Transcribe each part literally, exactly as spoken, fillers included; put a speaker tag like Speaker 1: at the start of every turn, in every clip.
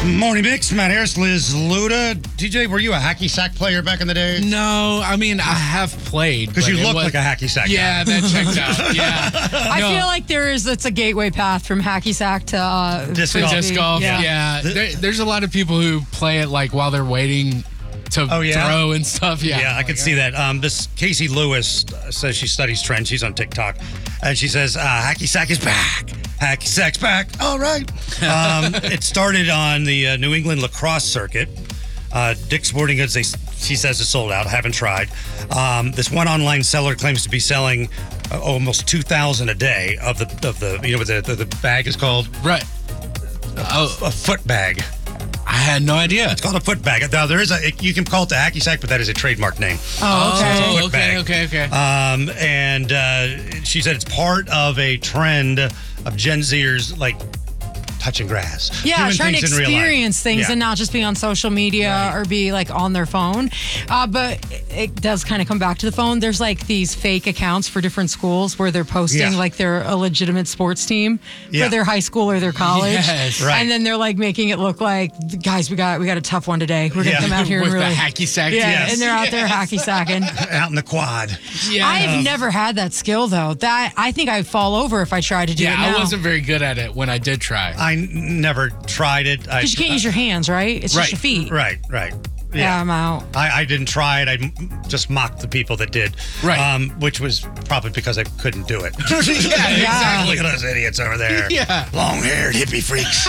Speaker 1: Morning Mix, Matt Harris, Liz Luda. D J, were you a hacky sack player back in the day?
Speaker 2: No, I mean, I have played.
Speaker 1: Because you
Speaker 2: but it
Speaker 1: look
Speaker 2: was-
Speaker 1: like a hacky sack
Speaker 2: Yeah,
Speaker 1: guy.
Speaker 2: that checks out. Yeah.
Speaker 3: I
Speaker 2: No.
Speaker 3: feel like there is, it's a gateway path from hacky sack to uh,
Speaker 1: Disc
Speaker 2: For
Speaker 1: golf.
Speaker 2: disc golf,
Speaker 3: Yeah.
Speaker 2: yeah. There, there's a lot of people who play it like while they're waiting to
Speaker 1: Oh, yeah?
Speaker 2: throw and stuff. Yeah,
Speaker 1: Yeah, I could see that. Um, this Casey Lewis uh, says she studies trends. She's on TikTok. And she says, uh, hacky sack is back. Hacky sack's back. All right. Um, it started on the uh, New England lacrosse circuit. Uh, Dick's Sporting Goods, they, she says, is sold out. Haven't tried. Um, this one online seller claims to be selling uh, almost two thousand a day of the, of the you know what the, the, the bag is called?
Speaker 2: Right. Oh,
Speaker 1: A foot bag.
Speaker 2: I had no idea.
Speaker 1: It's called a foot bag. Now, there is a, you can call it the hacky sack, but that is a trademark name.
Speaker 3: Oh, okay.
Speaker 2: Oh,
Speaker 1: foot
Speaker 2: okay,
Speaker 1: bag.
Speaker 2: okay, okay.
Speaker 1: Um, and uh, she said it's part of a trend of Gen Zers like touching grass.
Speaker 3: Yeah,
Speaker 1: doing
Speaker 3: trying to
Speaker 1: things in real life.
Speaker 3: experience things
Speaker 1: Yeah.
Speaker 3: and not just be on social media
Speaker 1: Right.
Speaker 3: or be like on their phone. Uh, but it does kind of come back to the phone. There's like these fake accounts for different schools where they're posting
Speaker 1: Yeah.
Speaker 3: like they're a legitimate sports team
Speaker 1: Yeah.
Speaker 3: for their high school or their college.
Speaker 2: Yes.
Speaker 1: Right.
Speaker 3: And then they're like making it look like, guys, we got we got a tough one today. We're gonna
Speaker 1: Yeah.
Speaker 3: come out here
Speaker 2: With
Speaker 3: and
Speaker 2: the
Speaker 3: really
Speaker 2: hacky sack.
Speaker 3: yeah,
Speaker 1: Yes.
Speaker 3: and they're out there
Speaker 2: Yes.
Speaker 3: hacky sacking.
Speaker 1: Out in the quad.
Speaker 2: Yeah.
Speaker 3: I've never had that skill though. That I think I'd fall over if I tried to do
Speaker 2: yeah,
Speaker 3: it now.
Speaker 2: I wasn't very good at it when I did try.
Speaker 1: I n- never tried it. I,
Speaker 3: Because you can't use your hands, right? It's
Speaker 2: Right.
Speaker 3: just your feet.
Speaker 1: Right, right.
Speaker 3: Yeah,
Speaker 1: Yeah.
Speaker 3: I'm out.
Speaker 1: I, I didn't try it. I m- just mocked the people that did.
Speaker 2: Right.
Speaker 1: Um, which was probably because I couldn't do it.
Speaker 2: Yeah, exactly.
Speaker 1: Look at those idiots over there.
Speaker 2: Yeah.
Speaker 1: Long-haired hippie freaks.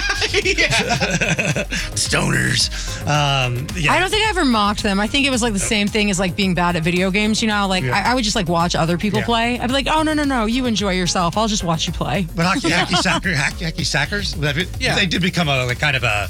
Speaker 1: Stoners. Um, yeah.
Speaker 3: I don't think I ever mocked them. I think it was like the same thing as like being bad at video games. You know, like
Speaker 1: Yeah.
Speaker 3: I, I would just like watch other people
Speaker 1: Yeah.
Speaker 3: play. I'd be like, oh no no no, you enjoy yourself. I'll just watch you play.
Speaker 1: But hacky, hacky sacker, hacky, hacky sackers,
Speaker 2: Yeah.
Speaker 1: they did become a like, kind of a,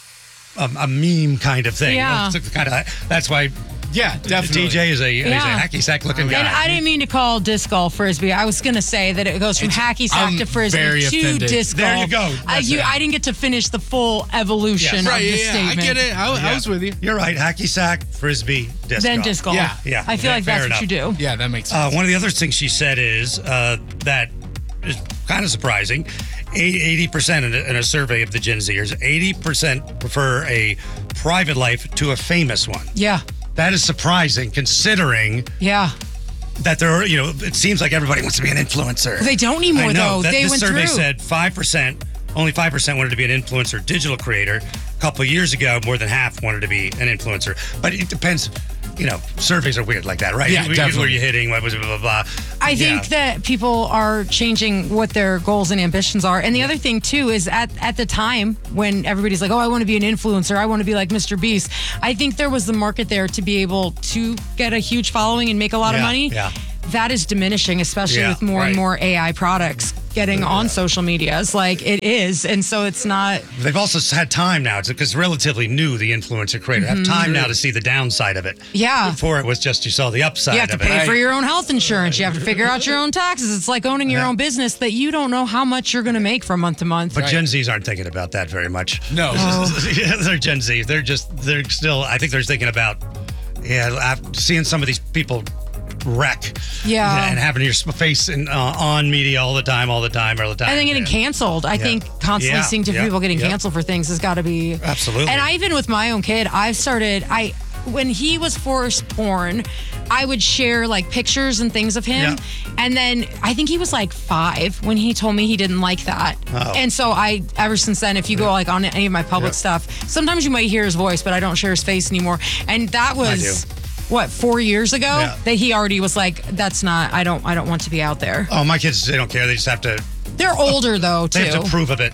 Speaker 1: a a meme kind of thing.
Speaker 3: Yeah.
Speaker 1: It's kind of that's why
Speaker 2: Yeah, definitely.
Speaker 1: D J is a, is a
Speaker 3: Yeah.
Speaker 1: hacky sack looking
Speaker 3: And
Speaker 1: guy.
Speaker 3: I didn't mean to call disc golf frisbee. I was gonna say that it goes from
Speaker 2: It's-
Speaker 3: hacky sack
Speaker 2: I'm
Speaker 3: to frisbee
Speaker 2: very
Speaker 3: to
Speaker 2: offended.
Speaker 3: disc
Speaker 1: There
Speaker 3: golf.
Speaker 1: you go.
Speaker 3: I,
Speaker 1: That's
Speaker 3: you,
Speaker 1: it.
Speaker 3: I didn't get to finish the full evolution
Speaker 1: Yes.
Speaker 3: of
Speaker 2: Right,
Speaker 3: the
Speaker 2: yeah, yeah,
Speaker 3: statement.
Speaker 2: I get it. I, I
Speaker 1: Yeah.
Speaker 2: was with you.
Speaker 1: You're right. Hacky sack, frisbee, disc
Speaker 3: Then
Speaker 1: golf.
Speaker 3: disc golf.
Speaker 2: Yeah.
Speaker 1: Yeah.
Speaker 3: I feel like
Speaker 1: Fair
Speaker 3: that's
Speaker 1: enough.
Speaker 3: what you do.
Speaker 2: Yeah, that makes
Speaker 1: Uh,
Speaker 2: sense.
Speaker 1: one of the other things she said is uh, that is kind of surprising. eighty percent in a, in a survey of the Gen Zers, eighty percent prefer a private life to a famous one.
Speaker 3: Yeah.
Speaker 1: That is surprising considering
Speaker 3: Yeah.
Speaker 1: that there are, you know, it seems like everybody wants to be an influencer.
Speaker 3: They don't anymore
Speaker 1: I know.
Speaker 3: though.
Speaker 1: That,
Speaker 3: they
Speaker 1: this
Speaker 3: went
Speaker 1: survey
Speaker 3: through.
Speaker 1: said five percent, only five percent wanted to be an influencer digital creator. A couple of years ago, more than half wanted to be an influencer. But it depends, you know, surveys are weird like that, right?
Speaker 2: Yeah,
Speaker 1: Who- Who
Speaker 2: definitely.
Speaker 1: are you hitting? What was it, blah, blah, blah.
Speaker 3: I think
Speaker 1: Yeah.
Speaker 3: that people are changing what their goals and ambitions are. And the other thing too is at, at the time when everybody's like, oh, I want to be an influencer, I want to be like Mister Beast. I think there was the market there to be able to get a huge following and make a lot of
Speaker 1: Yeah,
Speaker 3: money.
Speaker 1: yeah.
Speaker 3: That is diminishing, especially
Speaker 1: Yeah,
Speaker 3: with more
Speaker 1: right.
Speaker 3: and more A I products getting on social medias. Like it is. And so it's not.
Speaker 1: They've also had time now, because it's relatively new, the influencer creator. Have time now to see the downside of it.
Speaker 3: Mm-hmm. Yeah.
Speaker 1: Before it was just you saw the upside
Speaker 3: You have to
Speaker 1: of it.
Speaker 3: pay for your own health insurance. You have to figure out your own taxes. It's like owning your
Speaker 1: Yeah.
Speaker 3: own business that you don't know how much you're going to make from month to month.
Speaker 1: But Gen Zs aren't thinking about that very much.
Speaker 2: No.
Speaker 1: Yeah, they're Gen Z. They're just, they're still, I think they're thinking about, yeah, I've seeing some of these people wreck.
Speaker 3: Yeah.
Speaker 1: And having your face in, uh, on media all the time, all the time, all the time.
Speaker 3: And then getting
Speaker 1: And-
Speaker 3: canceled. I
Speaker 1: Yeah.
Speaker 3: think constantly
Speaker 1: Yeah,
Speaker 3: seeing different
Speaker 1: yeah,
Speaker 3: people getting
Speaker 1: yeah.
Speaker 3: canceled for things has got to be
Speaker 1: Absolutely.
Speaker 3: And I even with my own kid, I've started. I when he was first born, I would share like pictures and things of him,
Speaker 1: Yeah.
Speaker 3: and then I think he was like five when he told me he didn't like that.
Speaker 1: Oh.
Speaker 3: And so I ever since then, if you go like on any of my public
Speaker 1: Yeah.
Speaker 3: stuff, sometimes you might hear his voice, but I don't share his face anymore. And that was.
Speaker 1: do.
Speaker 3: What four years ago
Speaker 1: Yeah.
Speaker 3: that he already was like, that's not. I don't. I don't want to be out there.
Speaker 1: Oh, my kids, they don't care. They just have to,
Speaker 3: They're older though too.
Speaker 1: they have to prove of it.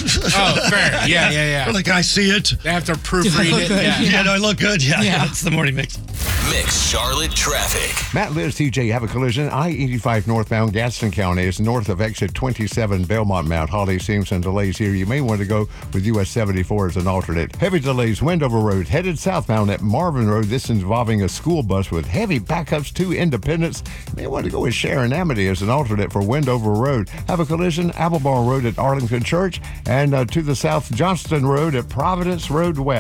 Speaker 2: Oh, fair. Yeah, yeah, yeah.
Speaker 1: They're like, can I see it?
Speaker 2: They have to proofread
Speaker 3: look
Speaker 2: it.
Speaker 3: good?
Speaker 2: Yeah.
Speaker 1: Yeah, do I look good? Yeah,
Speaker 3: Yeah.
Speaker 1: That's the morning mix.
Speaker 4: Mix Charlotte traffic.
Speaker 5: Matt, Liz, T J, have a collision. I eighty-five northbound Gaston County is north of exit twenty-seven Belmont Mount. Holly, seeing some delays here. You may want to go with U S seventy-four as an alternate. Heavy delays, Wendover Road, headed southbound at Marvin Road. This involving a school bus with heavy backups to Independence. You may want to go with Sharon Amity as an alternate for Wendover Road. Have a collision, Applebar Road at Arlington Church, and uh, to the south, Johnston Road at Providence Road West.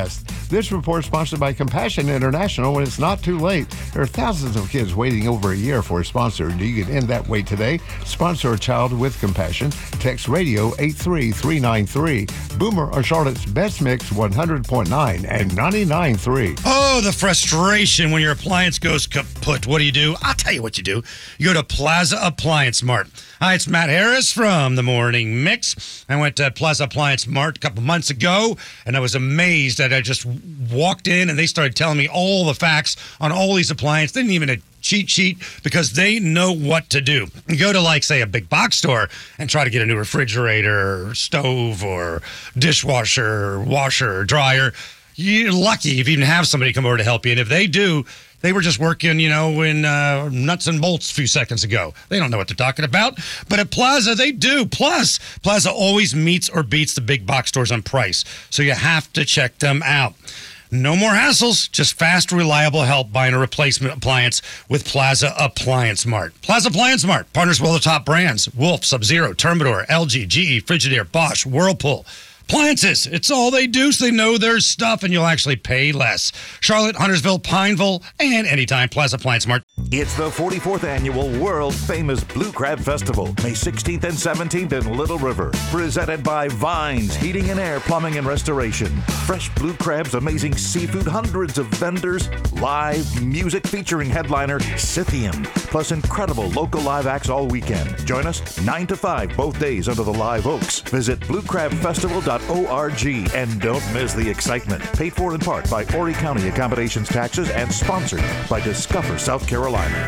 Speaker 5: This report is sponsored by Compassion International. When it's not too late, there are thousands of kids waiting over a year for a sponsor. You can end that wait today. Sponsor a child with compassion. Text radio eight three three nine three. Boomer or Charlotte's Best Mix one hundred point nine and ninety-nine point three.
Speaker 1: Oh, the frustration when your appliance goes kaput. What do you do? I'll tell you what you do. You go to Plaza Appliance Mart. Hi, it's Matt Harris from the Morning Mix. I went to Plaza Appliance Mart a couple months ago, and I was amazed that I just walked in and they started telling me all the facts on all these appliances. They didn't even a cheat sheet because they know what to do. You go to, like, say, a big box store and try to get a new refrigerator, or stove, or dishwasher, or washer, or dryer. You're lucky if you even have somebody come over to help you. And if they do, they were just working, you know, in uh, nuts and bolts a few seconds ago. They don't know what they're talking about. But at Plaza, they do. Plus, Plaza always meets or beats the big box stores on price. So you have to check them out. No more hassles, just fast, reliable help buying a replacement appliance with Plaza Appliance Mart. Plaza Appliance Mart partners with all the top brands: Wolf, Sub-Zero, Thermador, L G, G E, Frigidaire, Bosch, Whirlpool. Appliances, it's all they do, so they know their stuff, and you'll actually pay less. Charlotte, Huntersville, Pineville, and anytime, Plaza Appliance Mart.
Speaker 6: It's the forty-fourth Annual World Famous Blue Crab Festival, May sixteenth and seventeenth in Little River. Presented by Vines Heating and Air Plumbing and Restoration. Fresh blue crabs, amazing seafood, hundreds of vendors, live music featuring headliner Scythian, plus incredible local live acts all weekend. Join us nine to five both days under the live oaks. Visit blue crab festival dot org and don't miss the excitement. Paid for in part by Horry County Accommodations Taxes and sponsored by Discover South Carolina.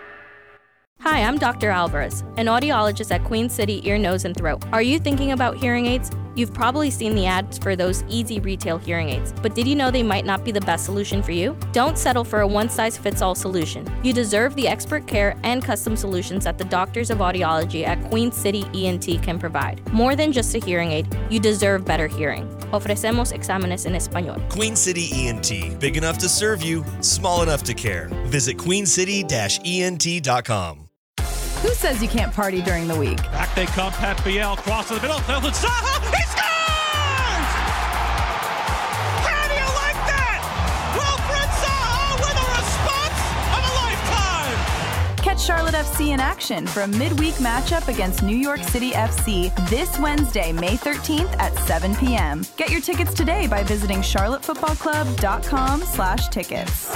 Speaker 7: Hi, I'm Doctor Alvarez, an audiologist at Queen City Ear, Nose, and Throat. Are you thinking about hearing aids? You've probably seen the ads for those easy retail hearing aids, but did you know they might not be the best solution for you? Don't settle for a one-size-fits-all solution. You deserve the expert care and custom solutions that the doctors of audiology at Queen City E N T can provide. More than just a hearing aid, you deserve better hearing. Ofrecemos exámenes en español.
Speaker 8: Queen City E N T, big enough to serve you, small enough to care. Visit queen city dash E N T dot com.
Speaker 9: Who says you can't party during the week?
Speaker 10: Back they come, Pat Biel, cross to the middle, Felton Saha, he scores! How do you like that? Wilfred Saha with a response of a lifetime!
Speaker 9: Catch Charlotte F C in action for a midweek matchup against New York City F C this Wednesday, May thirteenth at seven p.m. Get your tickets today by visiting charlotte football club dot com slash tickets.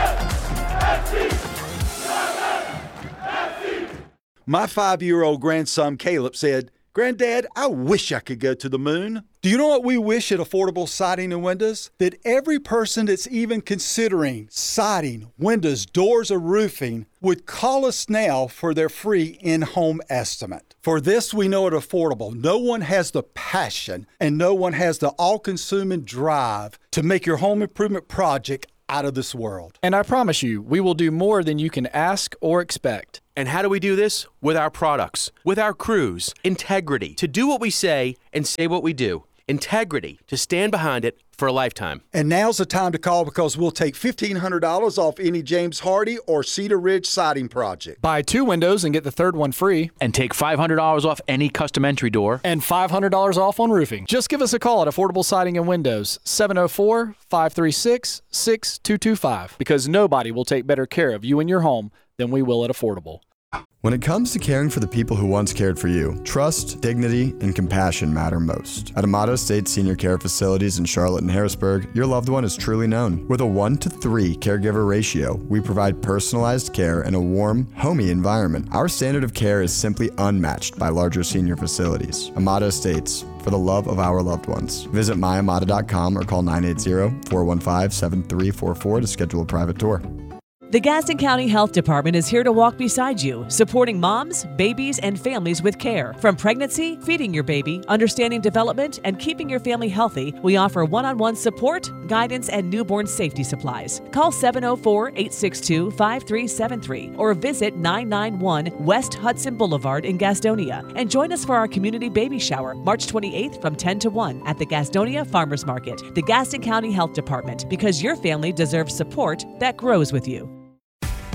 Speaker 11: My five-year-old grandson, Caleb, said, "Granddad, I wish I could go to the moon." Do you know what we wish at Affordable Siding and Windows? That every person that's even considering siding, windows, doors, or roofing would call us now for their free in-home estimate. For this, we know at Affordable, no one has the passion and no one has the all-consuming drive to make your home improvement project out of this world.
Speaker 12: And I promise you, we will do more than you can ask or expect.
Speaker 13: And how do we do this? With our products, with our crews, integrity, to do what we say and say what we do. Integrity, to stand behind it for a lifetime.
Speaker 11: And now's the time to call because we'll take fifteen hundred dollars off any James Hardy or Cedar Ridge siding project.
Speaker 12: Buy two windows and get the third one free.
Speaker 14: And take five hundred dollars off any custom entry door.
Speaker 12: And five hundred dollars off on roofing. Just give us a call at Affordable Siding and Windows, seven oh four, five three six, six two two five. Because nobody will take better care of you and your home than we will at Affordable.
Speaker 15: When it comes to caring for the people who once cared for you, trust, dignity, and compassion matter most. At Amato State Senior Care Facilities in Charlotte and Harrisburg, your loved one is truly known. With a one to three caregiver ratio, we provide personalized care in a warm, homey environment. Our standard of care is simply unmatched by larger senior facilities. Amato Estates, for the love of our loved ones. Visit my amata dot com or call nine eight zero, four one five, seven three four four to schedule a private tour.
Speaker 16: The Gaston County Health Department is here to walk beside you, supporting moms, babies, and families with care. From pregnancy, feeding your baby, understanding development, and keeping your family healthy, we offer one-on-one support, guidance, and newborn safety supplies. Call seven oh four, eight six two, five three seven three or visit nine ninety-one West Hudson Boulevard in Gastonia. And join us for our community baby shower, March twenty-eighth from ten to one at the Gastonia Farmers Market. The Gaston County Health Department, because your family deserves support that grows with you.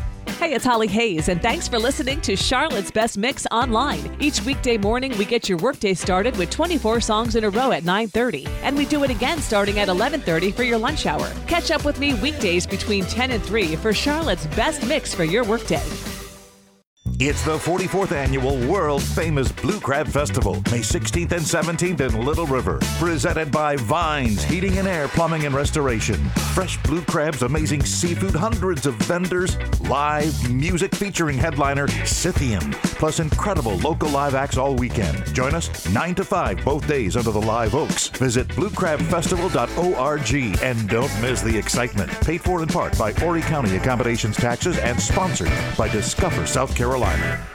Speaker 16: Hey, it's Holly Hayes, and thanks for listening to Charlotte's Best Mix online. Each weekday morning, we get your workday started with twenty-four songs in a row at nine thirty, and we do it again starting at eleven thirty for your lunch hour. Catch up with me weekdays between ten and three for Charlotte's Best Mix for your workday.
Speaker 6: It's the forty-fourth Annual World Famous Blue Crab Festival, May sixteenth and seventeenth in Little River. Presented by Vines Heating and Air Plumbing and Restoration. Fresh blue crabs, amazing seafood, hundreds of vendors, live music featuring headliner Scythian, plus incredible local live acts all weekend. Join us nine to five both days under the live oaks. Visit blue crab festival dot org and don't miss the excitement. Paid for in part by Horry County Accommodations Taxes and sponsored by Discover South Carolina.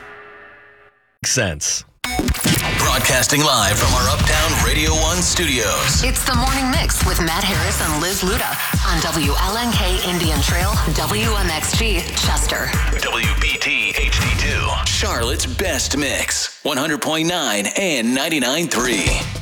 Speaker 8: Sense.
Speaker 4: Broadcasting live from our Uptown Radio one studios.
Speaker 17: It's the Morning Mix with Matt Harris and Liz Luda on W L N K Indian Trail, W M X G Chester.
Speaker 4: W B T H D two. Charlotte's Best Mix. one hundred point nine and ninety-nine point three.